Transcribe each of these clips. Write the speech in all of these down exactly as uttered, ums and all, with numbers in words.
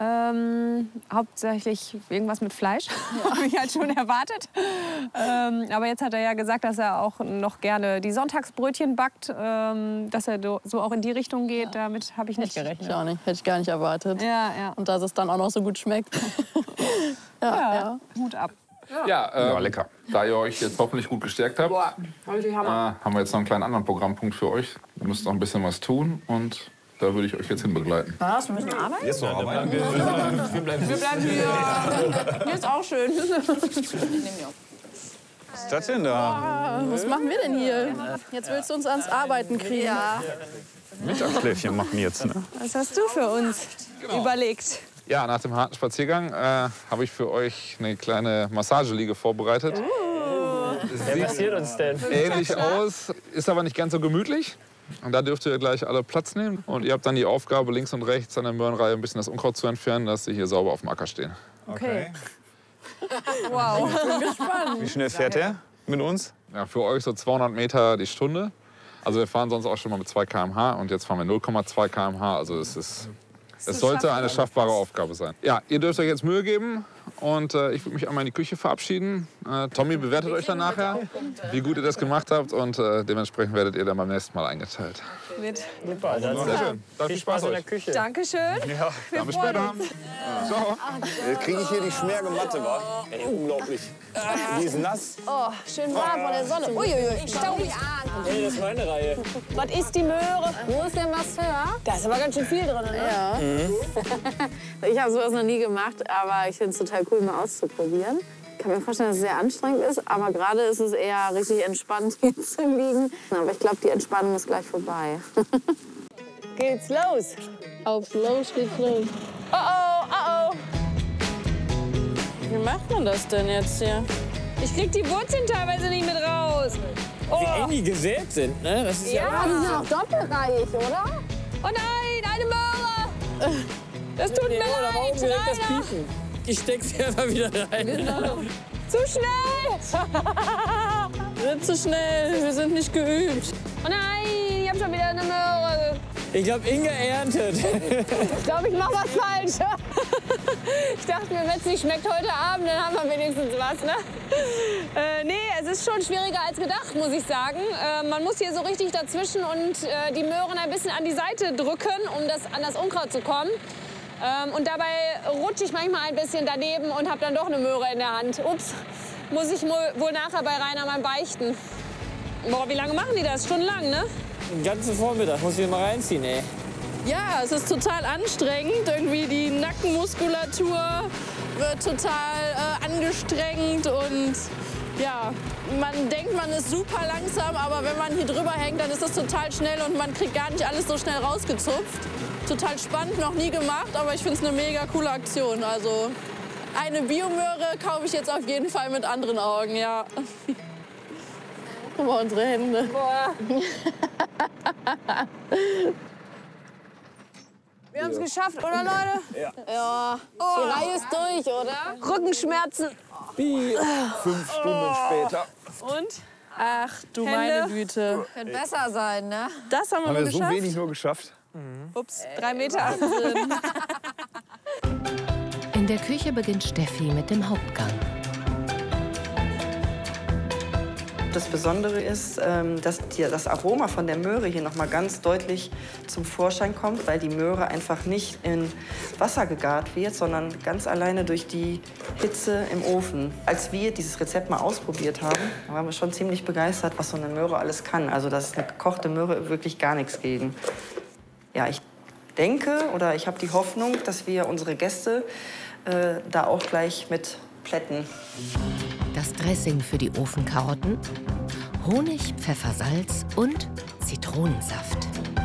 Ähm, hauptsächlich irgendwas mit Fleisch, ja. Habe ich halt schon erwartet. Ähm, aber jetzt hat er ja gesagt, dass er auch noch gerne die Sonntagsbrötchen backt, ähm, dass er so auch in die Richtung geht. Ja. Damit habe ich nicht gerechnet. Ich auch nicht, hätte ich gar nicht erwartet. Ja, ja. Und dass es dann auch noch so gut schmeckt. ja, ja, ja. Hut ab. Ja, ja, ähm, ja, lecker. Da ihr euch jetzt hoffentlich gut gestärkt habt, Boah, äh, haben wir jetzt noch einen kleinen anderen Programmpunkt für euch. Ihr müsst noch ein bisschen was tun und da würde ich euch jetzt hinbegleiten. Was? Wir müssen arbeiten? Jetzt noch arbeiten? Wir bleiben, wir bleiben hier. Hier ist auch schön. Was ist das denn da? Oh, was machen wir denn hier? Jetzt willst du uns ans Arbeiten kriegen. Ja. Mittagsschläfchen machen jetzt, ne? Was hast du für uns genau. überlegt? Ja, nach dem harten Spaziergang äh, habe ich für euch eine kleine Massageliege vorbereitet. Uh. Wer passiert uns denn? Ähnlich aus, ist aber nicht ganz so gemütlich. Und da dürft ihr gleich alle Platz nehmen. Und ihr habt dann die Aufgabe, links und rechts an der Möhrenreihe ein bisschen das Unkraut zu entfernen, dass sie hier sauber auf dem Acker stehen. Okay. Wow, ich bin gespannt. Wie schnell fährt er mit uns? Ja, für euch so zweihundert Meter die Stunde. Also wir fahren sonst auch schon mal mit zwei Kilometer pro Stunde und jetzt fahren wir null Komma zwei Kilometer pro Stunde. Also es ist... Es sollte eine schaffbare Aufgabe sein. Ja, ihr dürft euch jetzt Mühe geben und äh, ich würde mich einmal in die Küche verabschieden. Äh, Tommy bewertet euch dann nachher, wie gut ihr das gemacht habt und äh, dementsprechend werdet ihr dann beim nächsten Mal eingeteilt. Mit. Super, dann sehr schön. Dann viel Spaß in der Küche. Dankeschön. Ja, dann bis später. Ciao. Jetzt kriege ich hier die schmerige Matte, wa? Ey, unglaublich. Die ist nass. Oh, schön warm von der Sonne. Uiuiui, stau mich an. Hey, das ist meine Reihe. Was ist die Möhre? Wo ist der Masseur? Da ist aber ganz schön viel drin, ne? Ja. Mhm. Ich habe sowas noch nie gemacht, aber ich finde es total cool, mal auszuprobieren. Ich kann mir vorstellen, dass es sehr anstrengend ist, aber gerade ist es eher richtig entspannt, hier zu liegen. Aber ich glaube, die Entspannung ist gleich vorbei. Geht's los? Auf los geht's los. Oh oh, oh oh. Wie macht man das denn jetzt hier? Ich krieg die Wurzeln teilweise nicht mit raus. Oh. Wie eng die gesät sind, ne? Das ist ja, ja, die sind auch doppelreihig, oder? Oh nein, eine Möhre. Das tut mir oh, da leid, direkt das Rainer. Piepen. Ich steck sie einfach wieder rein. Genau. Zu schnell. Wir sind zu schnell, wir sind nicht geübt. Oh nein, ich hab schon wieder eine Möhre. Ich glaube, Inga erntet. Ich glaube, ich mache was falsch. Ich dachte mir, wenn es nicht schmeckt heute Abend, dann haben wir wenigstens was. Ne? Äh, nee, es ist schon schwieriger als gedacht, muss ich sagen. Äh, man muss hier so richtig dazwischen und äh, die Möhren ein bisschen an die Seite drücken, um das, an das Unkraut zu kommen. Ähm, und dabei rutsche ich manchmal ein bisschen daneben und habe dann doch eine Möhre in der Hand. Ups, muss ich wohl nachher bei Rainer mal beichten. Boah, wie lange machen die das? Stundenlang, ne? Den ganzen Vormittag muss ich mal reinziehen, ey. Ja, es ist total anstrengend. Irgendwie die Nackenmuskulatur wird total äh, angestrengt und ja, man denkt, man ist super langsam, aber wenn man hier drüber hängt, dann ist das total schnell und man kriegt gar nicht alles so schnell rausgezupft. Total spannend, noch nie gemacht, aber ich finde es eine mega coole Aktion. Also eine Biomöhre kaufe ich jetzt auf jeden Fall mit anderen Augen, ja. Guck mal, unsere Hände. Boah. Wir haben es geschafft, oder Leute? Ja. Ja, Oh. die Reihe ist durch, oder? Rückenschmerzen. Wie? Fünf Stunden später. Und? Ach du Hände. meine Güte. Könnte besser sein, ne? Das haben wir Haben nur wir so geschafft. wenig nur geschafft? Ups, drei Meter. In der Küche beginnt Steffi mit dem Hauptgang. Das Besondere ist, dass das Aroma von der Möhre hier noch mal ganz deutlich zum Vorschein kommt, weil die Möhre einfach nicht in Wasser gegart wird, sondern ganz alleine durch die Hitze im Ofen. Als wir dieses Rezept mal ausprobiert haben, waren wir schon ziemlich begeistert, was so eine Möhre alles kann. Also da ist eine gekochte Möhre wirklich gar nichts gegen. Ja, ich denke oder ich habe die Hoffnung, dass wir unsere Gäste äh, da auch gleich mit plätten. Das Dressing für die Ofenkarotten, Honig, Pfeffer, Salz und Zitronensaft.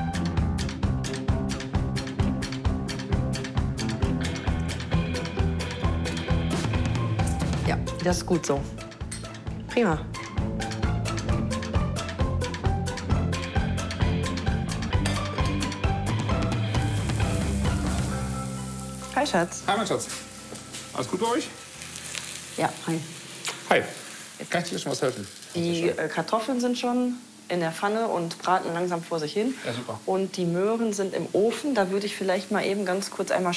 Ja, das ist gut so. Prima. Hi, Schatz. Hi, mein Schatz. Alles gut bei euch? Ja, hi. Hi. Kann ich dir schon was helfen? Die äh, Kartoffeln sind schon in der Pfanne und braten langsam vor sich hin. Ja, super. Und die Möhren sind im Ofen. Da würde ich vielleicht mal eben ganz kurz einmal